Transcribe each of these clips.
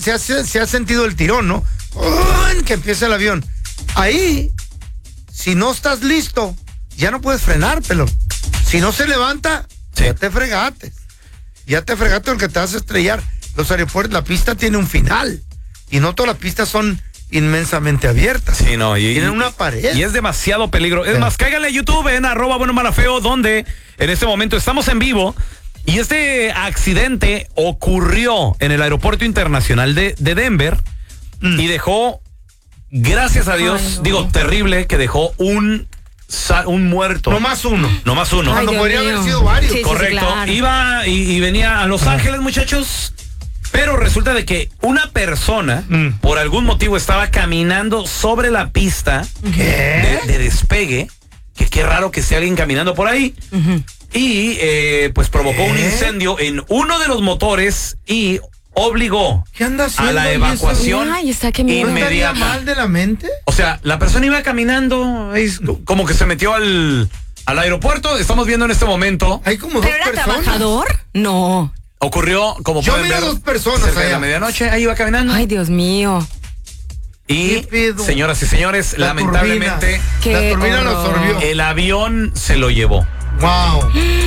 se ha sentido el tirón, ¿no? Que empieza el avión. Ahí, si no estás listo, ya no puedes frenar, pelón. Si no se levanta, ya te fregaste. Ya te fregaste porque te vas a estrellar. Los aeropuertos, la pista tiene un final. Y no todas las pistas son inmensamente abiertas. Sí, no. Tienen una pared. Y es demasiado peligro. Es más, cáiganle a YouTube en @buenomalafeo, donde en este momento estamos en vivo. Y este accidente ocurrió en el aeropuerto internacional de Denver y dejó, gracias a Dios, terrible, que dejó un muerto. No más uno. Cuando podría haber sido varios. Sí, correcto. Sí, claro. Iba y venía a Los Ángeles, muchachos. Pero resulta de que una persona, por algún motivo, estaba caminando sobre la pista de despegue. Que qué raro que sea alguien caminando por ahí. Y pues provocó un incendio en uno de los motores y obligó a la evacuación inmediata. ¿No mal de la mente? O sea, la persona iba caminando, como que se metió al aeropuerto. Estamos viendo en este momento. Hay como dos ¿Pero era personas. trabajador? No. Ocurrió, como Yo pueden miré ver, dos personas cerca de allá. la medianoche. Ahí iba caminando. Ay, Dios mío. Y, señoras y señores, lamentablemente, la turbina lo absorbió. El avión se lo llevó. Wow.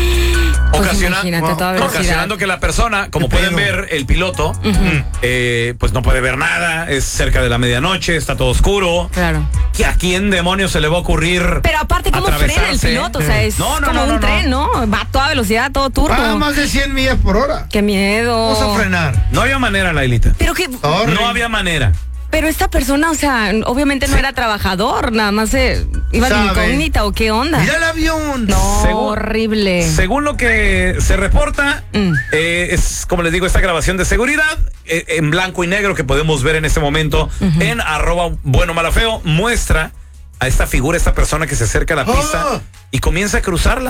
Ocasionando que la persona, como pueden ver, el piloto, pues no puede ver nada, es cerca de la medianoche, está todo oscuro. Claro. ¿A quién demonios se le va a ocurrir? Pero aparte, ¿cómo frena el piloto? O sea, es como un tren, ¿no? Va a toda velocidad, todo turbo. Va a más de 100 millas por hora. Qué miedo. Vamos a frenar. No había manera, Lailita. Pero que... No había manera. Pero esta persona, o sea, obviamente no era trabajador, nada más iba de incógnita, ¿o qué onda? ¡Mira el avión! No, horrible. Según lo que se reporta, es, como les digo, esta grabación de seguridad en blanco y negro que podemos ver en este momento en @buenomalafeo, muestra a esta figura, esta persona que se acerca a la pista y comienza a cruzarla.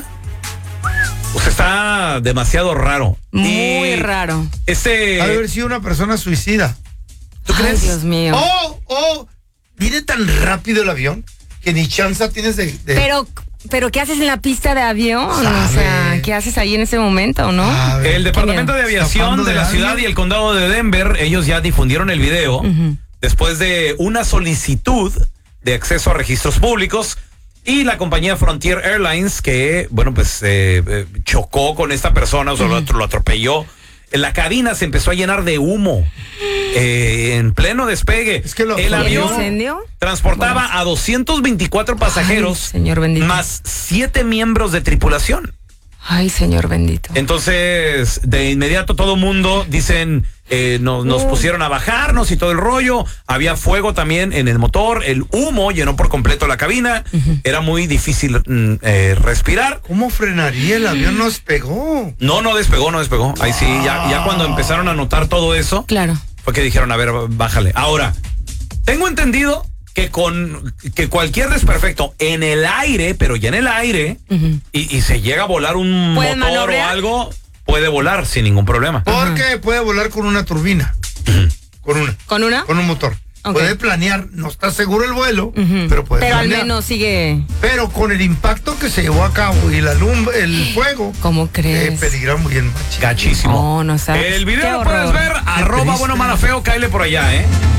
O sea, está demasiado raro. Muy raro. Ha de haber sido una persona suicida. ¿Tú crees? Dios mío. Viene tan rápido el avión que ni chance tienes de... Pero ¿qué haces en la pista de avión? O sea, ¿qué haces ahí en ese momento, no? El Departamento de Aviación de la ciudad y el condado de Denver, ellos ya difundieron el video después de una solicitud de acceso a registros públicos y la compañía Frontier Airlines que, bueno, pues chocó con esta persona, o sea, lo atropelló. La cabina se empezó a llenar de humo en pleno despegue. Es que el avión transportaba a 224 pasajeros, Señor bendito, más 7 miembros de tripulación. Ay, Señor bendito. Entonces, de inmediato todo mundo dicen, nos pusieron a bajarnos y todo el rollo. Había fuego también en el motor, el humo llenó por completo la cabina. Era muy difícil respirar. ¿Cómo frenaría? El avión no despegó. No despegó. Ahí sí, ya cuando empezaron a notar todo eso, claro, fue que dijeron, a ver, bájale. Ahora, tengo entendido que cualquier desperfecto en el aire, pero ya en el aire, y se llega a volar un motor o algo, puede volar sin ningún problema. Porque puede volar con una turbina. ¿Con un motor. Okay. Puede planear, no está seguro el vuelo, pero puede planear. Al menos sigue. Pero con el impacto que se llevó a cabo y el fuego, ¿cómo crees? Peligra muy bien. Gachísimo. No sabes. El video lo puedes ver, @buenomalafeo, cáele por allá,